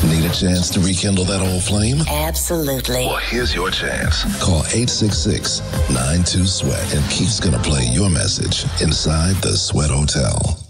Need a chance to rekindle that old flame? Absolutely. Well, here's your chance. Call 866-92-SWEAT and Keith's going to play your message inside the Sweat Hotel.